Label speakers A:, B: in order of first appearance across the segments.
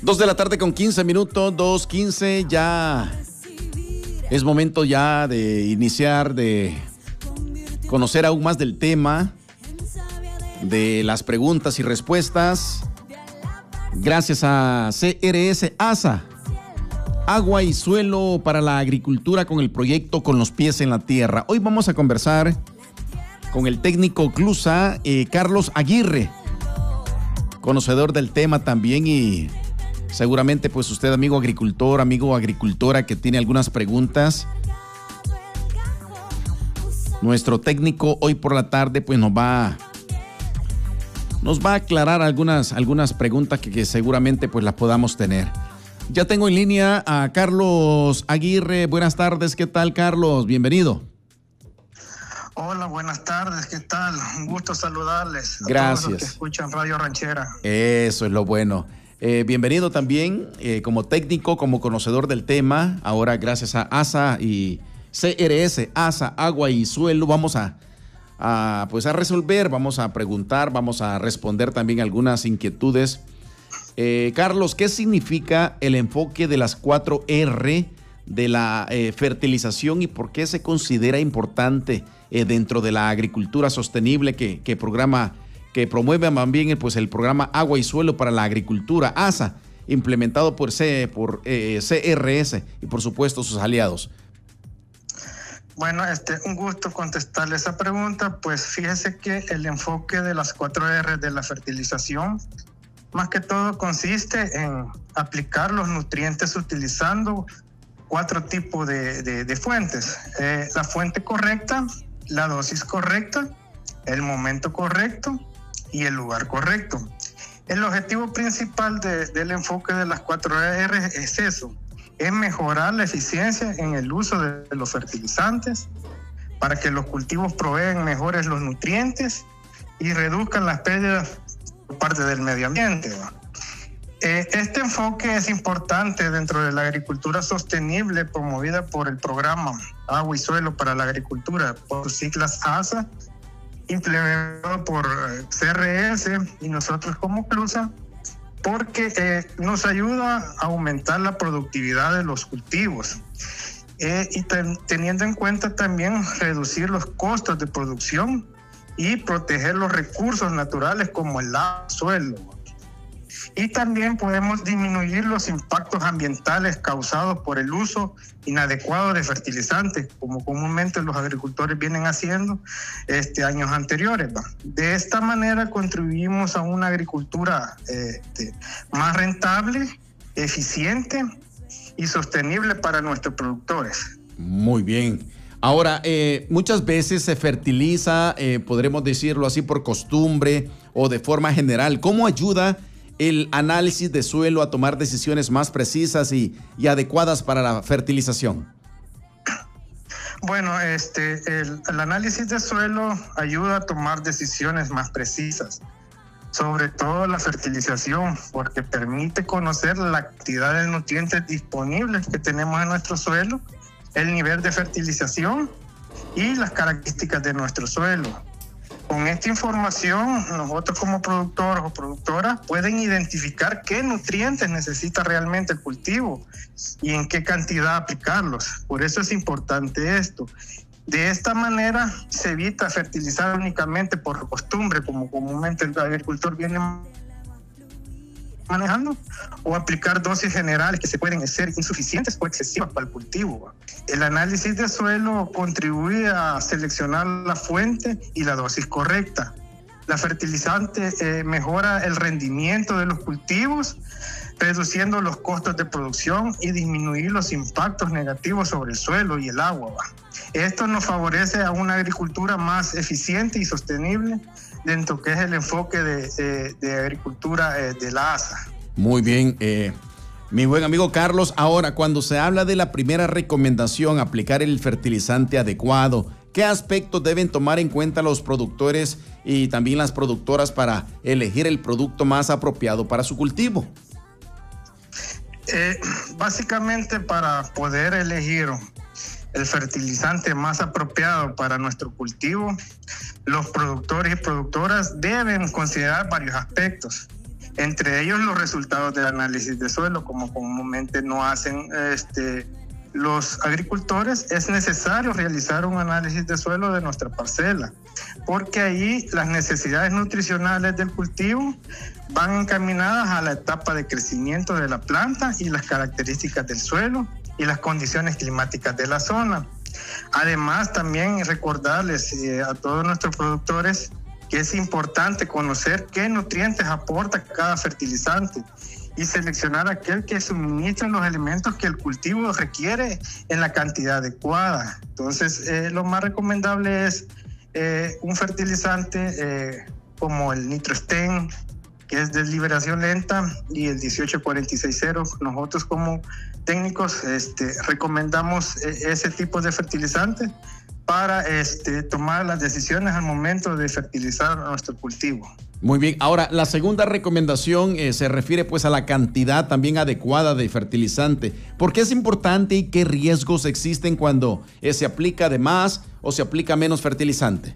A: 2 de la tarde con 15 minutos, 2:15, ya es momento ya de iniciar, de conocer aún más del tema, de las preguntas y respuestas. Gracias a CRS ASA, Agua y Suelo para la Agricultura, con el proyecto Con los Pies en la Tierra. Hoy vamos a conversar con el técnico CLUSA, Carlos Aguirre, conocedor del tema también, y seguramente pues usted, amigo agricultor, amigo agricultora, que tiene algunas preguntas. Nuestro técnico hoy por la tarde pues nos va a aclarar algunas preguntas que seguramente pues las podamos tener. Ya tengo en línea a Carlos Aguirre. Buenas tardes, ¿qué tal, Carlos? Bienvenido.
B: Hola, buenas tardes, ¿qué tal? Un gusto saludarles.
A: Gracias.
B: A todos los que escuchan Radio Ranchera.
A: Eso es lo bueno. Bienvenido también como técnico, como conocedor del tema. Ahora, gracias a ASA y CRS, ASA, Agua y Suelo, vamos a resolver, vamos a preguntar, vamos a responder también algunas inquietudes. Carlos, ¿qué significa el enfoque de las 4R de la fertilización y por qué se considera importante dentro de la agricultura sostenible que promueve también pues el programa Agua y Suelo para la Agricultura, ASA, implementado por CRS y por supuesto sus aliados?
B: Bueno, un gusto contestarle esa pregunta. Pues fíjese que el enfoque de las 4R de la fertilización más que todo consiste en aplicar los nutrientes utilizando 4 tipos de fuentes. La fuente correcta, la dosis correcta, el momento correcto y el lugar correcto. El objetivo principal del enfoque de las 4R es eso, es mejorar la eficiencia en el uso de los fertilizantes para que los cultivos provean mejores los nutrientes y reduzcan las pérdidas por parte del medio ambiente. Este enfoque es importante dentro de la agricultura sostenible promovida por el programa Agua y Suelo para la Agricultura, por sus siglas ASA, implementado por CRS y nosotros como CLUSA, porque nos ayuda a aumentar la productividad de los cultivos y teniendo en cuenta también reducir los costos de producción y proteger los recursos naturales como el agua, el suelo. Y también podemos disminuir los impactos ambientales causados por el uso inadecuado de fertilizantes, como comúnmente los agricultores vienen haciendo años anteriores. De esta manera contribuimos a una agricultura más rentable, eficiente y sostenible para nuestros productores.
A: Muy bien. Ahora, muchas veces se fertiliza, podremos decirlo así, por costumbre o de forma general. ¿Cómo ayuda el análisis de suelo a tomar decisiones más precisas y adecuadas para la fertilización?
B: Bueno, el análisis de suelo ayuda a tomar decisiones más precisas, sobre todo la fertilización, porque permite conocer la cantidad de nutrientes disponibles que tenemos en nuestro suelo, el nivel de fertilización y las características de nuestro suelo. Con esta información, nosotros como productores o productoras pueden identificar qué nutrientes necesita realmente el cultivo y en qué cantidad aplicarlos. Por eso es importante esto. De esta manera se evita fertilizar únicamente por costumbre, como comúnmente el agricultor viene manejando, o aplicar dosis generales que se pueden ser insuficientes o excesivas para el cultivo. El análisis de suelo contribuye a seleccionar la fuente y la dosis correcta. La fertilizante mejora el rendimiento de los cultivos, reduciendo los costos de producción y disminuir los impactos negativos sobre el suelo y el agua. Esto nos favorece a una agricultura más eficiente y sostenible dentro que es el enfoque de agricultura de la ASA. Muy bien,
A: mi buen amigo Carlos. Ahora, cuando se habla de la primera recomendación, aplicar el fertilizante adecuado, ¿qué aspectos deben tomar en cuenta los productores y también las productoras para elegir el producto más apropiado para su cultivo?
B: Básicamente, para poder elegir el fertilizante más apropiado para nuestro cultivo, los productores y productoras deben considerar varios aspectos. entre ellos los resultados del análisis de suelo, como comúnmente no hacen los agricultores. Es necesario realizar un análisis de suelo de nuestra parcela, porque ahí las necesidades nutricionales del cultivo van encaminadas a la etapa de crecimiento de la planta y las características del suelo y las condiciones climáticas de la zona. Además, también recordarles a todos nuestros productores que es importante conocer qué nutrientes aporta cada fertilizante y seleccionar aquel que suministra los elementos que el cultivo requiere en la cantidad adecuada. Entonces, lo más recomendable es un fertilizante como el NitroSten, que es de liberación lenta, y el 18460. Nosotros como técnicos recomendamos ese tipo de fertilizante para tomar las decisiones al momento de fertilizar nuestro cultivo.
A: Muy bien. Ahora, la segunda recomendación se refiere pues a la cantidad también adecuada de fertilizante. ¿Por qué es importante y qué riesgos existen cuando se aplica de más o se aplica menos fertilizante?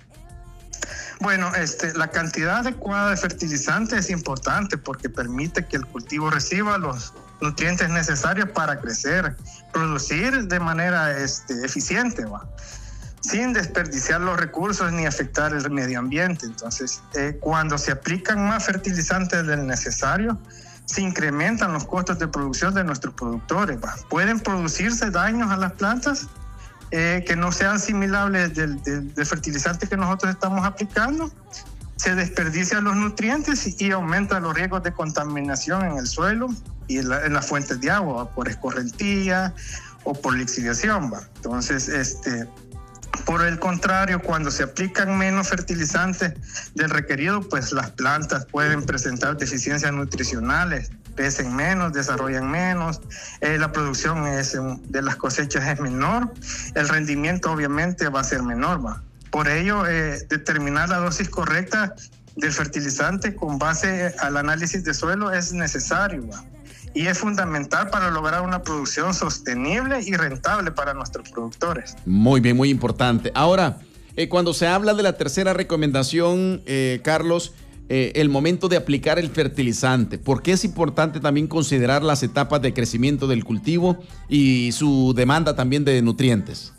B: Bueno, la cantidad adecuada de fertilizante es importante porque permite que el cultivo reciba los nutrientes necesarios para crecer, producir de manera eficiente, sin desperdiciar los recursos ni afectar el medio ambiente. Entonces, cuando se aplican más fertilizantes del necesario, se incrementan los costos de producción de nuestros productores. Pueden producirse daños a las plantas que no sean similares del fertilizante que nosotros estamos aplicando. Se desperdician los nutrientes y aumentan los riesgos de contaminación en el suelo y en las fuentes de agua, por escorrentía o por lixiviación. Entonces, por el contrario, cuando se aplican menos fertilizantes del requerido, pues las plantas pueden presentar deficiencias nutricionales, crecen menos, desarrollan menos, la producción de las cosechas es menor, el rendimiento obviamente va a ser menor. Por ello, determinar la dosis correcta del fertilizante con base al análisis de suelo es necesario, y es fundamental para lograr una producción sostenible y rentable para nuestros productores.
A: Muy bien, muy importante. Ahora, cuando se habla de la tercera recomendación, Carlos, el momento de aplicar el fertilizante, ¿por qué es importante también considerar las etapas de crecimiento del cultivo y su demanda también de nutrientes?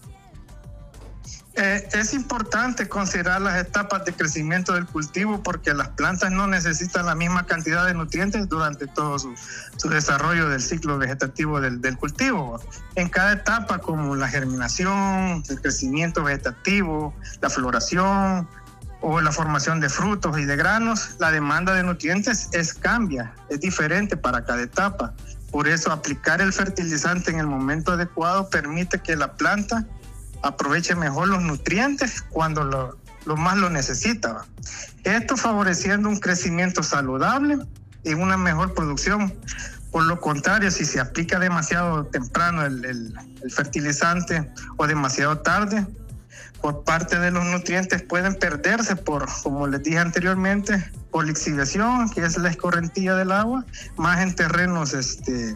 B: Es importante considerar las etapas de crecimiento del cultivo porque las plantas no necesitan la misma cantidad de nutrientes durante todo su desarrollo del ciclo vegetativo del cultivo. En cada etapa, como la germinación, el crecimiento vegetativo, la floración o la formación de frutos y de granos, la demanda de nutrientes cambia, es diferente para cada etapa. Por eso, aplicar el fertilizante en el momento adecuado permite que la planta aproveche mejor los nutrientes cuando lo más lo necesita. Esto favoreciendo un crecimiento saludable y una mejor producción. Por lo contrario, si se aplica demasiado temprano el fertilizante o demasiado tarde, por parte de los nutrientes pueden perderse como les dije anteriormente, por lixiviación, que es la escorrentía del agua, más en terrenos de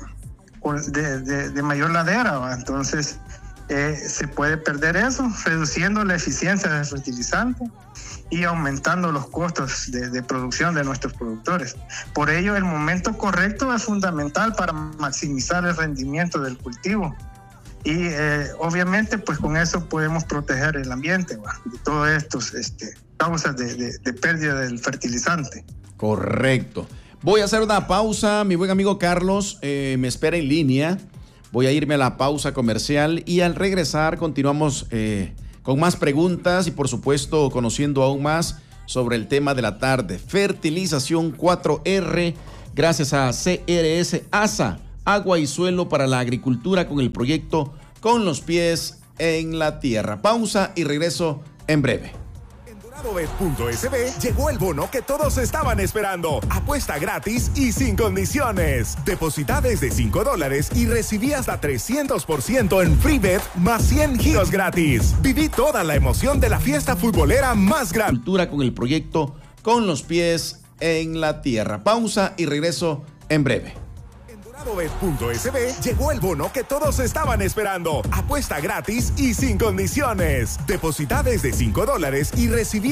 B: mayor ladera. Entonces, se puede perder eso, reduciendo la eficiencia del fertilizante y aumentando los costos de producción de nuestros productores. Por ello, el momento correcto es fundamental para maximizar el rendimiento del cultivo. Y obviamente, pues con eso podemos proteger el ambiente de todas estas causas de pérdida del fertilizante.
A: Correcto. Voy a hacer una pausa, mi buen amigo Carlos me espera en línea. Voy a irme a la pausa comercial y al regresar continuamos con más preguntas y por supuesto conociendo aún más sobre el tema de la tarde. Fertilización 4R gracias a CRS ASA, agua y suelo para la agricultura con el proyecto Con los pies en la tierra. Pausa y regreso en breve.
C: Bet.sb llegó el bono que todos estaban esperando. Apuesta gratis y sin condiciones. Deposita desde $5 y recibí hasta 300% en free bet más 100 giros gratis. Viví toda la emoción de la fiesta futbolera más grande.
A: Cultura con el proyecto Con los pies en la tierra. Pausa y regreso en breve.
C: Bet.sb llegó el bono que todos estaban esperando. Apuesta gratis y sin condiciones. Deposita desde $5 y recibí